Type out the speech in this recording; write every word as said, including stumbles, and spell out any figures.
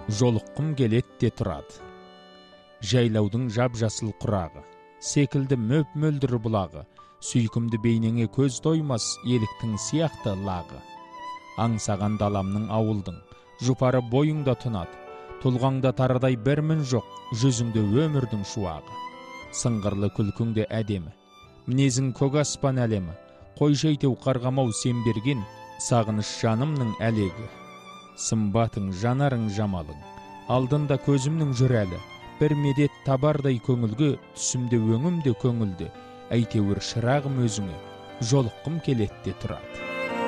жолыққым келетте тұрады. Жайлаудың жап-жасыл құрағы, секілді мөп-мөлдір бұлағы, сүйкімді бейнеңе көз тоймас еліктің сияқты лағы. Аңсаған даламның ауылдың, жұпары бойыңда тұнады, тұлғаңда тарыдай бір мін жоқ, жүзіңде өмірдің шуағы. Сыңғырлы күлкіңде әдемі, мінезің көк аспан әлемі, қой жейтеу қарғамау сен берген, сағыныш жанымның әлегі. Сымбатың, жанарың жамалың, алдында көзімнің жүрәлі, бір медет табардай көңілгі, түсімде өңімде көңілді, әйтеуір шырағым өзіңе, жолыққым келетте тұрады.